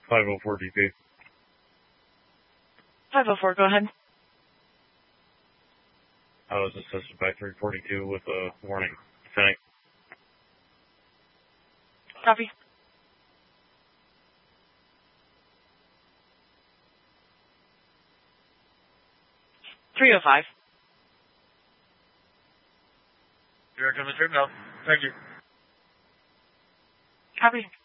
504 DP. 504, go ahead. I was assisted by 342 with a warning. Fennec. Copy. .305. You're coming through, Mel. Thank you. Copy.